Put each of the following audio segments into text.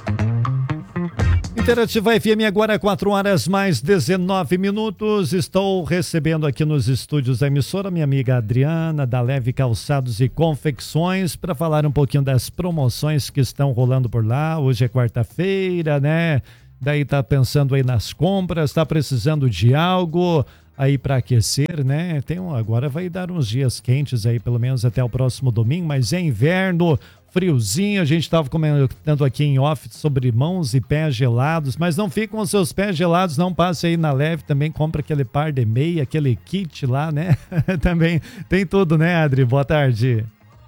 Interativa FM, agora 4 horas mais 19 minutos. Estou recebendo aqui nos estúdios da emissora minha amiga Adriana, da Leve Calçados e Confecções, para falar um pouquinho das promoções que estão rolando por lá. Hoje é quarta-feira, né? Daí tá pensando aí nas compras, tá precisando de algo aí para aquecer, né? Agora vai dar uns dias quentes aí, pelo menos até o próximo domingo, mas é inverno, friozinho. A gente estava comentando aqui em off sobre mãos e pés gelados, mas não fiquem com os seus pés gelados, não passe aí na Leve, também compra aquele par de meia, aquele kit lá, né? Também tem tudo, né, Adri? Boa tarde.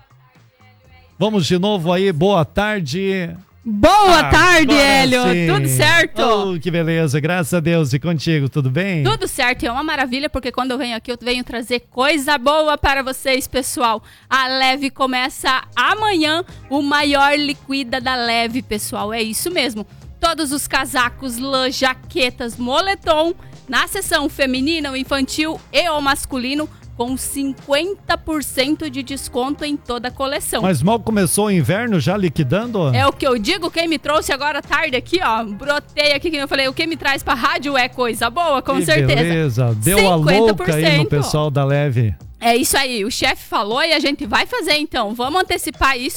Vamos de novo aí, boa tarde. Boa tarde, Hélio. Sim. Tudo certo? Oh, que beleza, graças a Deus. E contigo, tudo bem? Tudo certo, é uma maravilha, porque quando eu venho aqui, eu venho trazer coisa boa para vocês, pessoal. A Leve começa amanhã, o maior liquida da Leve, pessoal. É isso mesmo. Todos os casacos, lã, jaquetas, moletom, na seção feminina, infantil e o masculino, com 50% de desconto em toda a coleção. Mas mal começou o inverno, já liquidando? É o que eu digo, quem me trouxe agora à tarde aqui, ó, brotei aqui, que eu falei, o que me traz pra rádio é coisa boa, com que certeza. Beleza, deu a louca aí no pessoal da Leve. É isso aí, o chefe falou e a gente vai fazer então, vamos antecipar isso,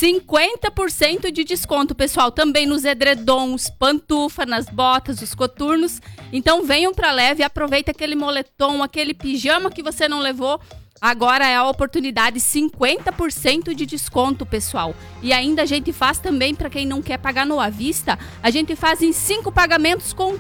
50% de desconto, pessoal, também nos edredons, pantufa, nas botas, os coturnos, então venham pra Leve, aproveita aquele moletom, aquele pijama que você não levou, agora é a oportunidade, 50% de desconto, pessoal. E ainda a gente faz também, para quem não quer pagar no à vista, a gente faz em 5 pagamentos com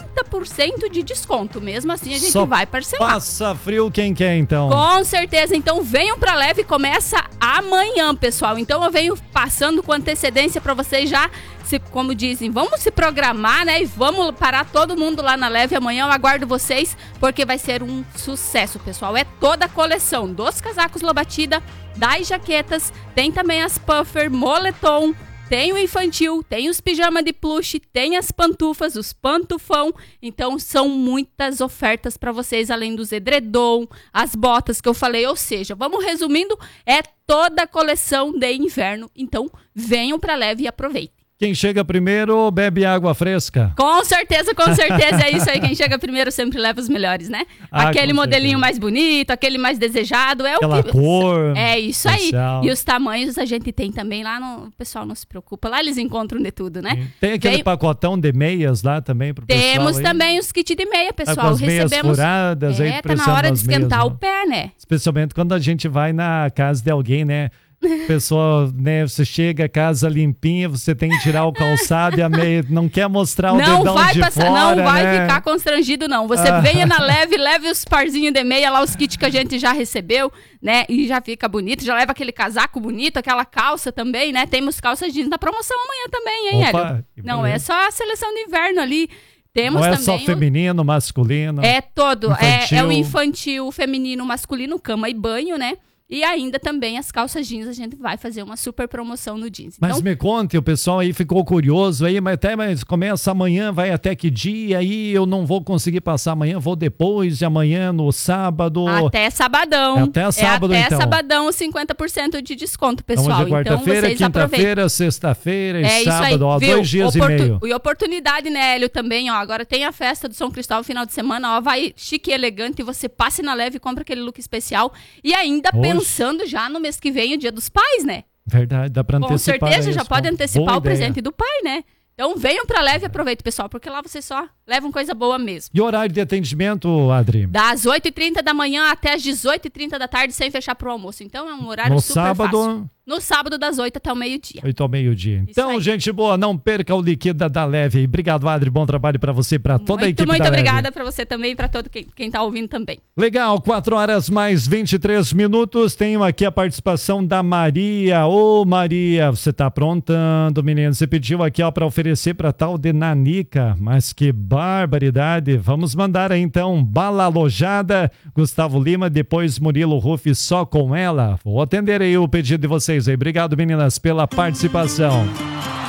30% de desconto. Mesmo assim, a gente vai parcelar. Passa frio quem quer, então. Com certeza. Então, venham pra Leve, começa amanhã, pessoal. Então, eu venho passando com antecedência para vocês já, como dizem, vamos se programar, né? E vamos parar todo mundo lá na Leve. Amanhã eu aguardo vocês, porque vai ser um sucesso, pessoal. É toda a coleção dos casacos Lobatida, das jaquetas, tem também as puffer, moletom, tem o infantil, tem os pijama de plush, tem as pantufas, os pantufão. Então, são muitas ofertas para vocês, além dos edredom, as botas que eu falei. Ou seja, vamos resumindo, é toda a coleção de inverno. Então, venham pra Leve e aproveitem. Quem chega primeiro bebe água fresca. Com certeza, é isso aí. Quem chega primeiro sempre leva os melhores, né? Aquele modelinho mais bonito, aquele mais desejado. É aquela o que... cor. É isso especial. aí. E os tamanhos a gente tem também lá no... O pessoal não se preocupa. Lá eles encontram de tudo, né? Tem aquele pacotão de meias lá também pro pessoal. Temos aí. Também os kits de meia, pessoal. Com as meias furadas. Tá na hora de esquentar o pé, né? Especialmente quando a gente vai na casa de alguém, né? Pessoa, né, você chega, casa limpinha, você tem que tirar o calçado e a meia não quer mostrar o dedão de fora, não vai né? ficar constrangido, não. Você venha na Leve, leve os parzinhos de meia lá, os kits que a gente já recebeu, né? E já fica bonito, já leva aquele casaco bonito, aquela calça também, né? Temos calças jeans na promoção amanhã também, hein, Hélio? Não é só a seleção de inverno ali. Temos não é também só feminino, masculino. É todo. Infantil. É o infantil, feminino, masculino, cama e banho, né? E ainda também as calças jeans, a gente vai fazer uma super promoção no jeans. Mas me conte, o pessoal aí ficou curioso aí, mas começa amanhã, vai até que dia? Aí eu não vou conseguir passar amanhã, vou depois de amanhã, no sábado. Até sabadão. Até sábado, então. Até sabadão, 50% de desconto, pessoal. Então, quarta-feira, quinta-feira, sexta-feira e sábado, ó, 2 dias e meio. E oportunidade, né, Hélio, também, ó, agora tem a festa do São Cristóvão, final de semana, ó, vai chique e elegante, você passe na Leve e compra aquele look especial. E ainda pensando já no mês que vem, o Dia dos Pais, né? Verdade, dá pra antecipar. Com certeza, isso, já pode antecipar o ideia. presente do pai, né? Então venham pra Leve e aproveitem, pessoal, porque lá vocês só levam coisa boa mesmo. E horário de atendimento, Adri? Das 8h30 da manhã até as 18h30 da tarde, sem fechar pro almoço. Então é um horário super sábado, fácil. No sábado, das 8 até o meio-dia. 8 ao meio-dia. Então, gente boa, não perca o Liquida da Leve. Obrigado, Adri. Bom trabalho pra você e pra toda a equipe da Leve. Muito obrigada pra você também e pra todo quem tá ouvindo também. Legal, 4 horas mais 23 minutos. Tenho aqui a participação da Maria. Ô, Maria, você tá aprontando, menina. Você pediu aqui, ó, pra oferecer pra tal de Nanica. Mas que barbaridade. Vamos mandar aí, então, bala alojada. Gustavo Lima, depois Murilo Ruff, só com ela. Vou atender aí o pedido de vocês aí. Obrigado, meninas, pela participação.